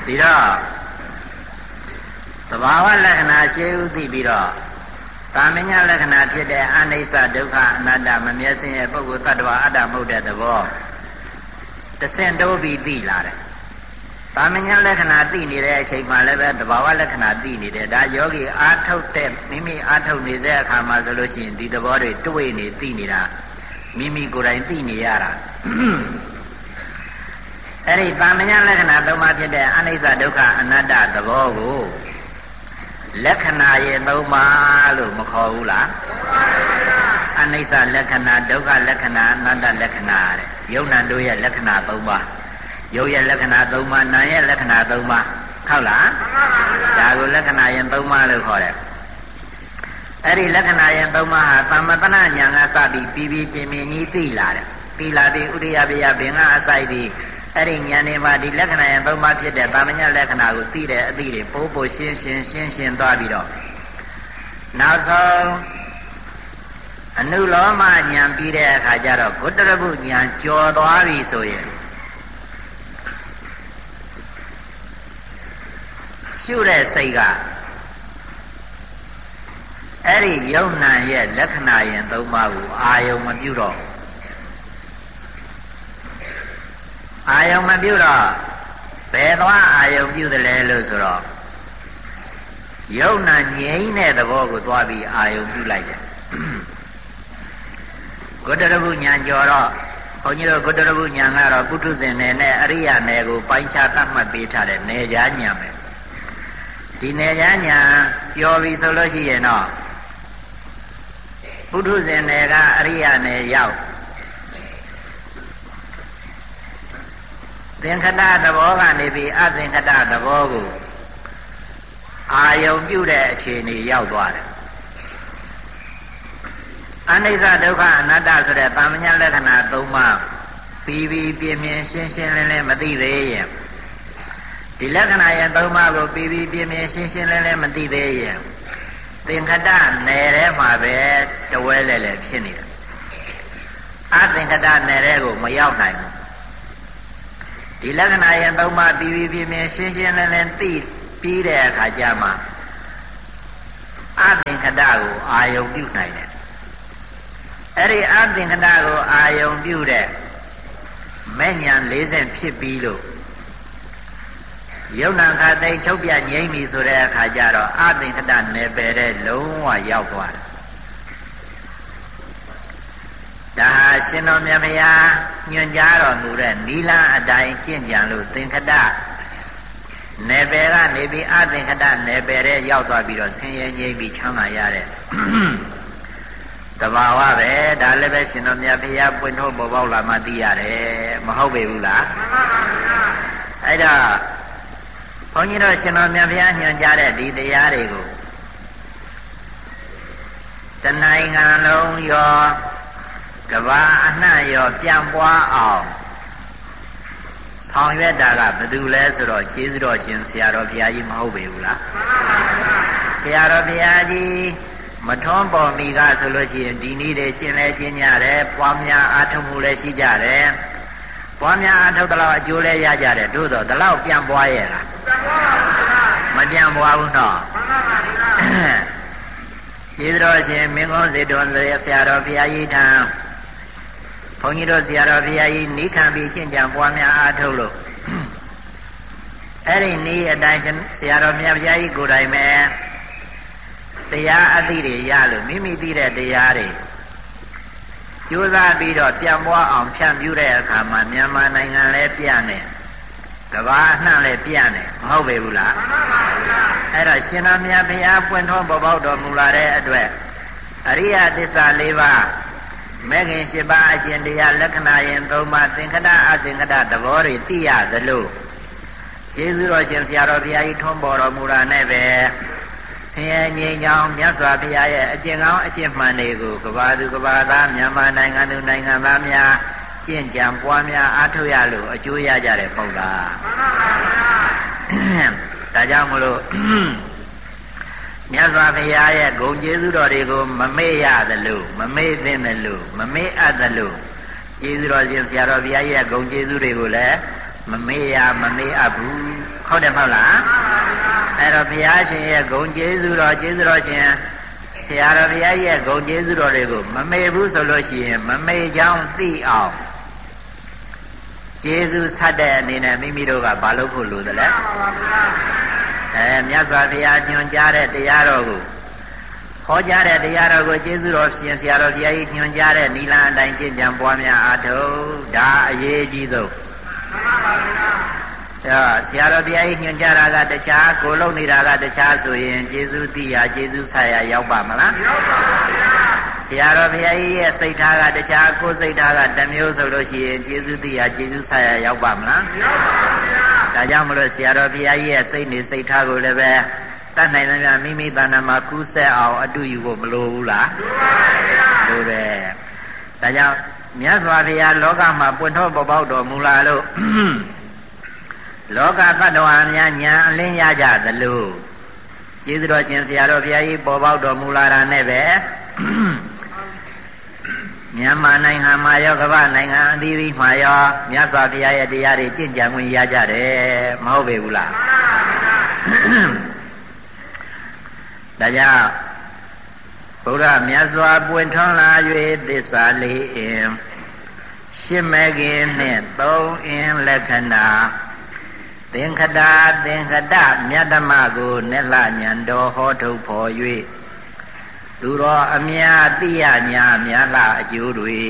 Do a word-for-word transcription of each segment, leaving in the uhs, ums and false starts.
ဒီတော့သဘာဝလက္ခဏာရှေးဥသိပြီးတော့ကာမညလက္ခဏာဖြစ်တဲ့အနိစ္စဒုက္ခအနတ္တမမျက်စိရဲ့ပုဂ္ဂိုလ်တ attva အတ္တမဟုတ်တဲ့သဘောတဆင့်တိုးပြီးသိလာတယ်ကာမညလက္ခဏာသိနေတဲ့အချိန်မှလည်းပဲသဘာဝလက္ခဏာသိနေတယ်ဒါယောဂီအာထုတ်တဲ့မိမိအာထုတ်နေတဲ့အခါမှာဆိုလို့ရှိရင်ဒီသဘောတွေတွေ့နေသိနေတာမိမိကိုယ်တိုင်သိနေရတာအဲ့ဒီကာမညလက္ခဏာသုံးပါးဖြစ်တဲ့အနိစ္စဒုက္ခအနတ္တသဘောကိုလက္ခဏာရဲ့သုံးပါးလို့မခေါ်ဘူးလားအနိစ္စလက္ခဏာဒုက္ခလက္ခဏာအနတ္တလက္ခဏာတဲ့ယုံနာတို့ရဲ့လက္ခဏာသုံးပါးယုတ်ရဲ့လက္ခဏာသုံးပါးနာရဲ့လက္ခဏာသုံးပါးဟုတ်လားဒါကိုလက္ခဏာရင်သုံးပါးလို့ခေါ်တယ်အဲ့ဒီလက္ခဏာရင်သုံးပါးဟာသမ္မတနာဉာဏ်ကစပြီးပြီးပြီးပြင်းပြင်းကြီးသိလာတယ်သိလာပြီးဥရိယပယဘင်္ဂအစိုက်ပြီးအဲ့ဒီဉာဏ်တွေမှာဒီလက္ခဏာရင်သုံးပါးဖြစ်တဲ့သမ္မညလက္ခဏာကိုသိတဲ့အသည့်တွေပိုးပိုးရှင်းရှင်းရှင်းရှင်းသွားပြီးတော့နောက်ဆုံးအနုလောမဉာဏ်ပြီးတဲ့အခါကျတော့ဂုတ္တရပုဉာဏ်ကျော်သွားပြီဆိုရင်ရှုတဲ့စိတ်ကအဲ့ဒီယုံနာရဲ့လက္ခဏာရင်သုံးပါးကိုအာယုံမပြုတော့အာယုံမပြုတော့ဘယ်သွားအာယုံပြုတယ်လဲလို့ဆိုတော့ယုံနာငြိမ်းတဲ့သဘောကိုသွားပြီးအာယုံပြုလိုက်တယ်ဂုတ္တရပုဉာဏ်ကျော်တော့ဘုန်းကြီးတို့ဂုတ္တရပုဉာဏ်ကတော့ပုထုဇဉ်နယ်နဲ့အရိယာနယ်ကိုပိုင်းခြားသတ်မှတ်ပေးထားတဲ့နယ်ကြားဉာဏ်ပဲဒီနယ်ကြားဉာဏ်ကျော်ပြီဆိုလို့ရှိရင်တော့ပုထုဇဉ်နယ်ကအရိယာနယ်ရောက်သင်္ခတသဘောကနေပြီးအသင်္ခတသဘောကိုအာယုံပြုတဲ့အခြေအနေရောက်သွားတယ်အနိစ္စဒုက္ခအနတ္တဆိုတဲ့သမ္မညလက္ခဏာသုံးပါးပြီးပြီးပြင်းပြင်းရှင်းရှင်းလင်းလင်းမသိသေးရင်ဒီလက္ခဏာရဲ့သုံးပါးကိုပြီးပြီးပြင်းပြင်းရှင်းရှင်းလင်းလင်းမသိသေးရင်သင်္ခတနယ်ထဲမှာပဲတဝဲလဲလဲဖြစ်နေတယ်အသင်္ခတနယ်ထဲကိုမရောက်နိုင်ဘူးဒီလက္ခဏာရဲ့သုံးပါးပြီးပြီးပြင်းပြင်းရှင်းရှင်းလင်းလင်းသိပြီးတဲ့အခါကျမှအသင်္ခတကိုအာယုံပြုနိုင်တယ်အဲ့ဒီအသင်္ခတကိုအာယုံပြုတဲ့မဲ့ညာလေးဆင့်ဖြစ်ပြီးလို့ယုံနာခါသိချုပ်ပြငြိမ့်ပြီဆိုတဲ့အခါကျတော့အသင်္ခတနယ်ပယ်တဲ့လုံးဝရောက်သွားတယ်ဒါဟာရှင်တော်မြတ်ဗျာညွှန်ကြားတော်မူတဲ့နီလန်းအတိုင်းကျင့်ကြံလို့သင်္ခတနယ်ပယ်ကနေပြီးအသင်္ခတနယ်ပယ်တဲ့ရောက်သွားပြီးတော့ဆင်းရဲငြိမ့်ပြီးချမ်းသာရတဲ့တဘာဝပဲဒါလည်းပဲရှင်တော်မြတ်ဘုရားပွင့်ထုတ်ပေါ်ပေါက်လာမှသိရတယ်မဟုတ်ပေဘူးလားမှန်ပါပါဗျာအဲ့တော့ဘုန်းကြီးတို့ရှင်တော်မြတ်ဘုရားညွှန်ကြားတဲ့ဒီတရားတွေကိုတနိုင်ငံလုံးရောကဘာအနှံ့ရောပြန့်ပွားအောင်ဆောင်ရွက်တာကဘယ်သူလဲဆိုတော့ကျေးဇူးတော်ရှင်ဆရာတော်ဘုရားကြီးမဟုတ်ပေဘူးလားမှန်ပါပါဗျာဆရာတော်ဘုရားကြီးမထွန်းပေါ်မိကဆိုလို့ရှိရင်ဒီနည်းတွေကျင့်လဲကျင့်ကြတယ်ပွားများအားထုတ်မှုလည်းရှိကြတယ်ပွားများအားထုတ်တော့အကျိုးလည်းရကြတယ်သို့တော့ဒီလောက်ပြန်ပွားရဲ့လားမပြန်ပွားဘူးတော့ကျေးဇူးတော်ရှင်မင်းကုန်းစေတော်ဆရာတော်ဘုရားကြီးထံဘုန်းကြီးတို့ဆရာတော်ဘုရားကြီးနိခံပြီးကျင့်ကြံပွားများအားထုတ်လို့အဲ့ဒီနည်းအတိုင်းဆရာတော်မြတ်ဘုရားကြီးကိုယ်တိုင်ပဲတရားအသိတွေရလို့မိမိသိတဲ့တရားတွေကြိုးစားပြီးတော့ပြန်ပွားအောင်ဖြန့်ဖြူးတဲ့အခါမှာမြန်မာနိုင်ငံလည်းပြန့်နေကမ္ဘာအနှံ့လည်းပြန့်နေမဟုတ်ပေဘူးလားမှန်ပါဗျာအဲ့တော့ရှင်တော်မြတ်ဘုရားပွင့်ထွန်းပေါ်ပေါက်တော်မူလာတဲ့အတွက်အရိယသစ္စာလေးပါးမဲ့ခင်၈ပါးအကျင့်တရားလက္ခဏာရင်သုံးပါးသင်္ခတအသင်္ခတသဘောတွေသိရသလိုကျေးဇူးတော်ရှင်ဆရာတော်ဘုရားကြီးထွန်းပေါ်တော်မူတာနဲ့ပဲဆင်းရဲငြိမ်းချမ်းမြတ်စွာဘုရားရဲ့အကျင့်ကောင်းအကျင့်မှန်တွေကိုကဘာသူကဘာသားမြန်မာနိုင်ငံသူနိုင်ငံသားများကျင့်ကြံပွားများအားထုတ်ရလို့အကျိုးရကြတယ်ပေါ့လားမှန်ပါပါဗျာဒါကြောင့်မလို့မြတ်စွာဘုရားရဲ့ဂုဏ်ကျေးဇူးတော်တွေကိုမမေ့ရသလိုမမေ့သင့်သလိုမမေ့အပ်သလိုကျေးဇူးတော်ရှင်ဆရာတော်ဘုရားရဲ့ဂုဏ်ကျေးဇူးတွေကိုလည်းမမေ့ရမမေ့အပ်ဘူးဟုတ်တယ်မဟုတ်လားအဲ့တော့ဘုရားရှင်ရဲ့ဂုဏ်ကျေးဇူးတော်ကျေးဇူးတော်ရှင်ဆရာတော်ဘုရားရဲ့ဂုဏ်ကျေးဇူးတော်တွေကိုမမေ့ဘူးဆိုလို့ရှိရင်မမေ့ကြောင်းသိအောင်ကျေးဇူးဆက်တဲ့အနေနဲ့မိမိတို့ကဘာလုပ်ဖို့လိုသလဲအဲမြတ်စွာဘုရားညွှန်ကြားတဲ့တရားတော်ကိုဟောကြားတဲ့တရားတော်ကိုကျေးဇူးတော်ရှင်ဆရာတော်ဘုရားကြီးညွှန်ကြားတဲ့နိလန်အတိုင်းကျင့်ကြံပွားများအားထုတ်ဒါအရေးကြီးဆုံးအဲဆရာတော်ဘုရားကြီးညွှန်ကြားတာကတခြားကိုလုပ်နေတာကတခြားဆိုရင်ကျေးဇူးသိရကျေးဇူးဆက်ရရောက်ပါမလားရောက်ပါဗျာဆရာတော်ဘုရားကြီးရဲ့စိတ်ထားကတခြားကိုယ်စိတ်ထားကတစ်မျိုးဆိုလို့ရှိရင်ကျေးဇူးသိရကျေးဇူးဆက်ရရောက်ပါမလားရောက်ပါဗျာဒါကြောင့်မလို့ဆရာတော်ဘုရားကြီးရဲ့စိတ်နေစိတ်ထားကိုလည်းပဲတတ်နိုင်သမျှမိမိတဏ္ဍာမှာကူးဆက်အောင်အတူယူဖို့မလိုဘူးလားလိုပါဗျာလိုတယ်ဒါကြောင့်မြတ်စွာဘုရားလောကမှာပွင့်ထွက်ပေါ်ပေါက်တော်မူလာလို့လောကတ attva များညာအလင်းရကြသလိုကျေးဇူးတော်ရှင်ဆရာတော်ဘုရားကြီးပေါ်ပေါက်တော်မူလာတာနဲ့ပဲမြန်မာနိုင်ငံမှာရောကမ္ဘာနိုင်ငံအသီးသီးမှာရောမြတ်စွာဘုရားရဲ့တရားတွေကျင့်ကြံခွင့်ရကြတယ်မဟုတ်ပေဘူးလားဒါကြောင့်ဘုရားမြတ်စွာပွင့်ထွန်းလာ၍သစ္စာလေးအင်ရှင်းမဲ့ခင်နှင့်သုံးအင်လက္ခဏာသင်္ခတာသင်္ခတမြတ်ဓမ္မကိုနဲ့လှညံတော်ဟောထုတ်ဖော်၍သူတော်အမြတ်တိယညာမြတ်လှအကျိုးတွေ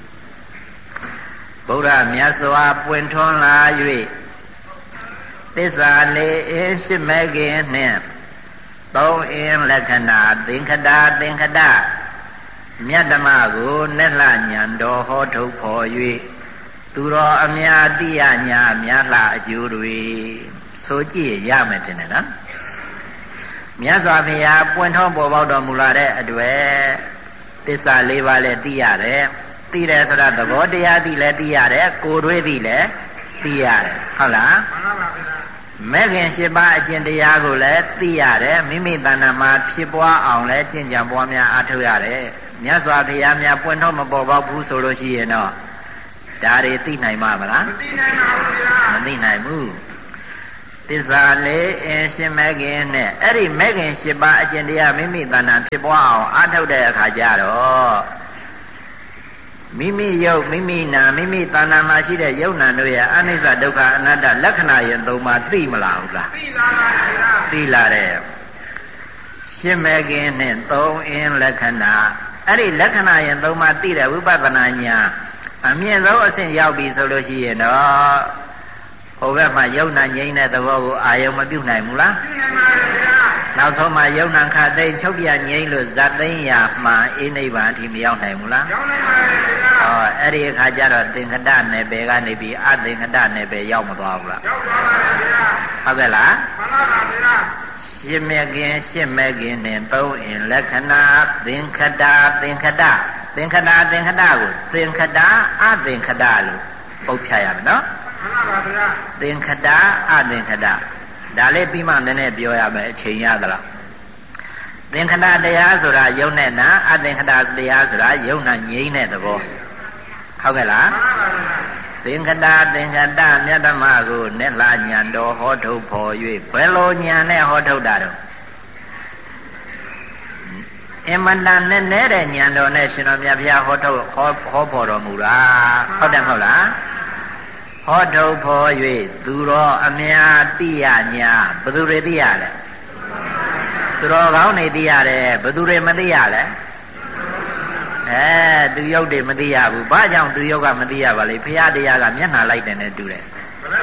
ဘုရားမြတ်စွာပွင့်ထွန်းလာ၍သစ္စာလေးအင်ရှင်းမဲ့ခင်နှင့်သုံးအင်လက္ခဏာသင်္ခတာသင်္ခတမြတ်ဓမ္မကိုနဲ့လှညံတော်ဟောထုတ်ဖော်၍သူတော်အမြတ်တိယညာမြတ်လှအကျိုးတွေဆိုကြည့်ရမယ်တင်တယ်နော်မြတ်စွာဘုရားပွင့်ထွန်းပေါ်ပေါက်တော်မူလာတဲ့အတွက်သစ္စာလေးပါးလည်းသိရတယ်သိတယ်ဆိုတာသဘောတရားသိလည်းသိရတယ်ကိုယ်တွေးသိလည်းသိရတယ်ဟုတ်လားမှန်ပါဗျာမဲ့ခင်၈ပါးအကျင့်တရားကိုလည်းသိရတယ်မိမိတဏ္ဍာမှာဖြစ်ပွားအောင်လည်းကျင့်ကြံပွားများအားထုတ်ရတယ်မြတ်စွာဘုရားများပွင့်ထွန်းမပေါ်ပေါက်ဘူးဆိုလို့ရှိရင်တော့ဒါတွေသိနိုင်မှာမလားမသိနိုင်ပါဘူးဗျာမသိနိုင်ဘူးသစ္စာလေးအင်ရှင်းမဲ့ခင်နဲ့အဲ့ဒီမဲ့ခင်၈ပါးအကျင့်တရားမိမိတဏ္ဍာဖြစ်ပွားအောင်အားထုတ်တဲ့အခါကျတော့မိမိယုတ်မိမိနာမိမိတဏ္ဍာမှာရှိတဲ့ယုတ်နာတို့ရဲ့အနိစ္စဒုက္ခအနတ္တလက္ခဏာရင်သုံးပါးသိမလားဟုတ်လားသိလာပါဗျာသိလာတယ်ရှင်းမဲ့ခင်နဲ့သုံးအင်လက္ခဏာအဲ့ဒီလက္ခဏာရင်သုံးပါးသိတဲ့ဝိပဿနာဉာဏ်အမြင့်ဆုံးအဆင့်ရောက်ပြီဆိုလို့ရှိရင်တော့ဟိုဘက်မှာယုံနာငြိမ်းတဲ့သဘောကိုအာယုံမပြုတ်နိုင်ဘူးလားပြုတ်နိုင်ပါဗျာနောက်ဆုံးမှာယုံနာခသိချုပ်ပြငြိမ်းလို့ဇတ်သိမ်းရာမှာအိနိဗ္ဗာန်အထိမရောက်နိုင်ဘူးလားရောက်နိုင်ပါဗျာဟောအဲ့ဒီအခါကျတော့သင်္ခတနယ်ပယ်ကနေပြီးအသင်္ခတနယ်ပယ်ရောက်မသွားဘူးလားရောက်သွားပါဗျာဟုတ်ကဲ့လားမှန်ပါပါဗျာရှင်းမဲ့ခင်ရှင်းမဲ့ခင်နဲ့သုံးအင်လက္ခဏာသင်္ခတသင်္ခတသင်္ခတသင်္ခတကိုသင်္ခတအသင်္ခတလို့ပုတ်ဖြတ်ရမယ်နော်မှန်ပါပါဗျာသင်္ခတအသင်္ခတဒါလေးပြီးမှနည်းနည်းပြောရမယ်အချိန်ရသလားသင်္ခတတရားဆိုတာယုံနဲ့နာအသင်္ခတတရားဆိုတာယုံနာငြိမ်းတဲ့သဘောဟုတ်ကဲ့လားမှန်ပါပါဗျာသင်္ခတသင်္ခတမြတ်ဓမ္မကိုနဲ့လာညံတော်ဟောထုတ်ဖော်၍ဘယ်လိုညံနဲ့ဟောထုတ်တာတော့အမတန်နဲ့နဲ့တဲ့ညံတော်နဲ့ရှင်တော်မြတ်ဘုရားဟောထုတ်ဟောဟောဖော်တော်မူတာဟုတ်တယ်မဟုတ်လားဟောထုတ်ဖော်၍သူတော်အမြတ်တိယညာဘယ်သူတွေသိရလဲသူတော်ကောင်းတွေသိရတယ်ဘယ်သူတွေမသိရလဲအဲသူယုတ်တွေမသိရဘူးဘာကြောင့်သူယုတ်ကမသိရပါလဲဘုရားတရားကမျက်နှာလိုက်တယ်နဲ့တူတယ်ဟမ်ဘယ်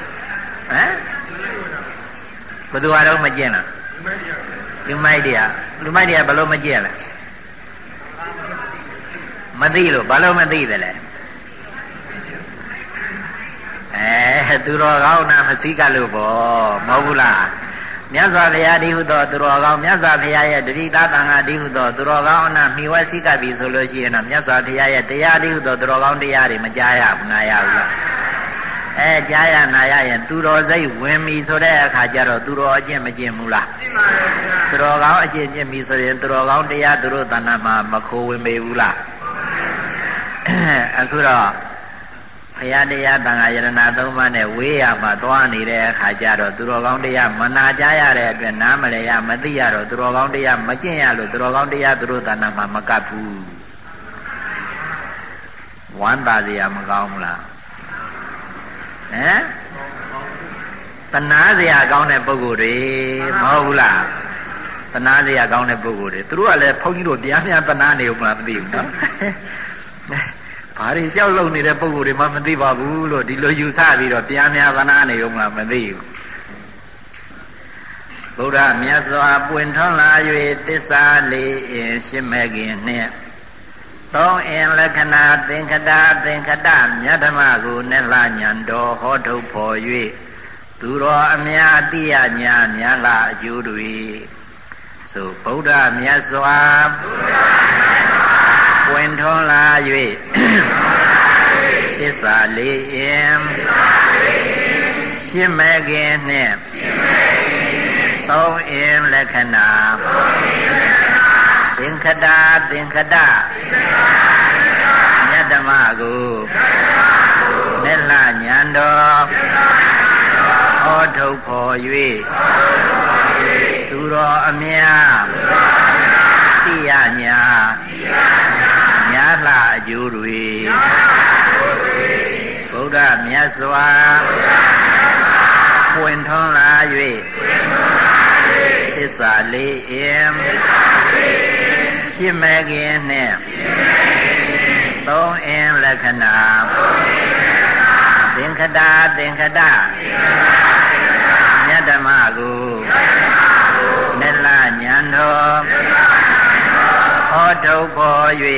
သူကတော့မကျင့်လားလူမိုက်တရားလူမိုက်တရားဘယ်လိုမကျင့်လဲမသိလို့ဘာလို့မသိတယ်လဲအဲသူတော်ကောင်းနာမစည်းကလို့ပေါ့မဟုတ်ဘူးလားမြတ်စွာဘုရားဒီဟုသောသူတော်ကောင်းမြတ်စွာဘုရားရဲ့တတိတသံဃာဒီဟုသောသူတော်ကောင်းအနာမိဝဲစည်းကပ်ပြီဆိုလို့ရှိရင်တော့မြတ်စွာဘုရားရဲ့တရားဒီဟုသောသူတော်ကောင်းတရားတွေမကြားရဘူးနားရဘူးလားအဲကြားရနာရရင်သူတော်စိတ်ဝင်ပြီဆိုတဲ့အခါကျတော့သူတော်အကျင့်မကျင့်ဘူးလားကျင့်ပါရဲ့ဗျာသူတော်ကောင်းအကျင့်ကျင့်ပြီဆိုရင်သူတော်ကောင်းတရားသူတို့တဏ္ဍာမှာမခိုးဝင်ပေဘူးလားအခုတော့ဘဘုရားတရားသံဃာယရဏသုံးပါးနဲ့ဝေးရမှာသွားနေတဲ့အခါကျတော့သူတော်ကောင်းတရားမနာကြရတဲ့အတွက်နားမလဲရမသိရတော့သူတော်ကောင်းတရားမကျင့်ရလို့သူတော်ကောင်းတရားသူတို့သာနာမှာမကပ်ဘူးဝမ်းသာစရာမကောင်းဘူးလားဟမ်တနာစရာကောင်းတဲ့ပုဂ္ဂိုလ်တွေမဟုတ်ဘူးလားတနာစရာကောင်းတဲ့ပုဂ္ဂိုလ်တွေသူတို့ကလည်းဘုန်းကြီးတို့တရားများတနာနေဦးမလားမသိဘူးနော်ဘာတွေလျှောက်လုံနေတဲ့ပုဂ္ဂိုလ်တွေမှမသိပါဘူးလို့ဒီလိုယူဆပြီးတော့တရားများတနာနေဦးမလားမသိဘူးဘုရားမြတ်စွာပွင့်ထွန်းလာ၍သစ္စာလေးအင်ရှင်းမဲ့ခင်နှင့်သုံးအင်လက္ခဏာသင်္ခတသင်္ခတမြတ်ဓမ္မကိုနဲ့လာညံတော်ဟောထုတ်ဖော်၍သူတော်အများအတိယညာများလာအကျိုးတွေဆိုဗုဒ္ဓမြတ်စွာပွင့်ထွန်းလာ၍သစ္စာလေးအင်ရှင်းမဲ့ခင်နှင့်သုံးအင်လက္ခဏာသင်္ခတသင်္ခတမြတ်ဓမ္မကိုနဲ့လာညံတော်ဟောထုတ်ဖော်၍သူတော်အများတိယညာညာလာအကျိုးတွေဗုဒ္ဓမြတ်စွာပွင့်ထွန်းလာ၍သစ္စာလေးအင်ရှင်းမဲ့ခင်နှင့်သုံးအင်လက္ခဏာသင်္ခတသင်္ခတမြတ်ဓမ္မကိုနဲ့လာညံတော်ဟောထုတ်ဖော်၍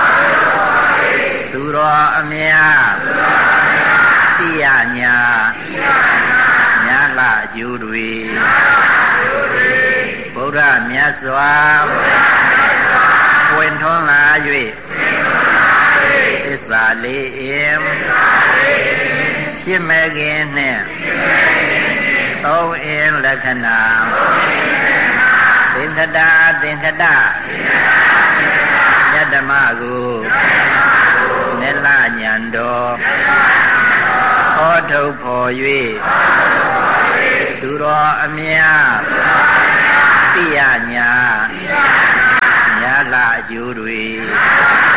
သူတော်အများတိယညာညာလာအကျိုးတွေဗုဒ္ဓမြတ်စွာပွင့်ထွန်းလာ၍သစ္စာလေးအင်ရှင်းမဲ့ခင်နှင့်သုံးအင်လက္ခဏာသင်္ခတသင်္ခတမြတ်ဓမ္မကိုနဲ့လာညံတော်ဟောထုတ်ဖော်၍သူတော်အများတိယညာညာလာအကျိုးတွေ